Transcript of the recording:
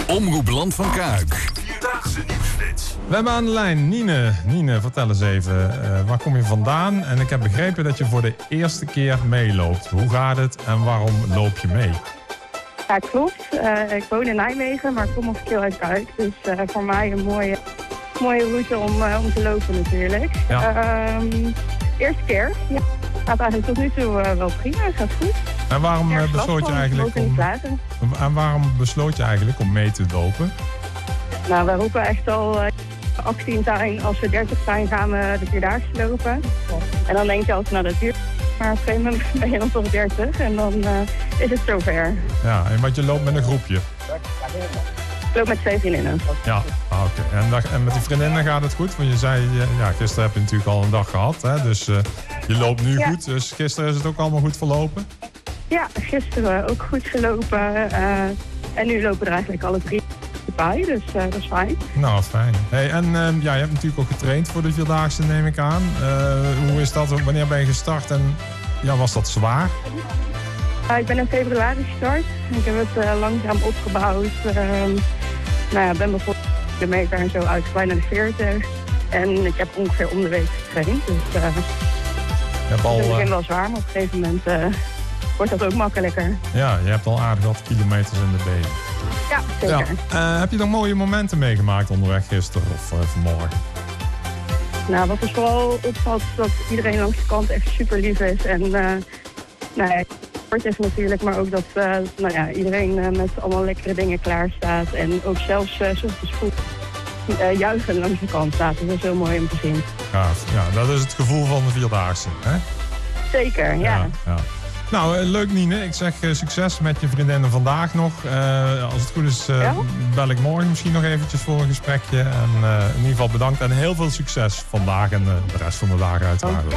Omroep Land van Kuik. Vierdaagse nieuwsflits. We hebben aan de lijn Nine. Nine, vertel eens even, waar kom je vandaan? En ik heb begrepen dat je voor de eerste keer meeloopt. Hoe gaat het en waarom loop je mee? Ja, klopt. Ik woon in Nijmegen, maar ik kom officieel uit Kuik. Dus voor mij een mooie route om te lopen natuurlijk. Ja. Eerste keer. Ja. Gaat eigenlijk tot nu toe wel prima. Gaat goed. En waarom besloot je eigenlijk om mee te lopen? Nou, we roepen echt al 18 zijn. Als we 30 zijn, gaan we de Vierdaagse lopen. En dan denk je altijd, nou dat duurt. Maar op een gegeven moment ben je dan toch 30 en dan is het zover. Ja, want je loopt met een groepje? Ik loop met 2 vriendinnen. Ja, oké. En met die vriendinnen gaat het goed? Want je zei, gisteren heb je natuurlijk al een dag gehad. Hè? Dus je loopt nu goed. Dus gisteren is het ook allemaal goed verlopen? Ja, gisteren ook goed gelopen. En nu lopen er eigenlijk alle 3 bij. Dus dat is fijn. Nou, fijn. Hey, en je hebt natuurlijk ook getraind voor de Vierdaagse, neem ik aan. Hoe is dat? Wanneer ben je gestart? En was dat zwaar? Ik ben in februari gestart. Ik heb het langzaam opgebouwd. Ben bijvoorbeeld de meter en zo uitgebreid naar de 40. En ik heb ongeveer om de week getraind. Dus het is in het begin wel zwaar, maar op een gegeven moment wordt dat ook makkelijker. Ja, je hebt al aardig wat kilometers in de benen. Ja, zeker. Ja. Heb je nog mooie momenten meegemaakt onderweg gisteren of vanmorgen? Nou, wat er vooral opvalt is dat iedereen langs de kant echt super lief is. En sport is natuurlijk, maar ook dat iedereen met allemaal lekkere dingen klaar staat. En ook zelfs 's ochtends vroeg juichen langs de kant staat. Dat is heel mooi om te zien. Ja, dat is het gevoel van de Vierdaagse, hè? Zeker, ja. Nou, leuk Nine. Ik zeg succes met je vriendinnen vandaag nog. Als het goed is, bel ik morgen misschien nog eventjes voor een gesprekje. En in ieder geval bedankt en heel veel succes vandaag en de rest van de dagen uiteraard.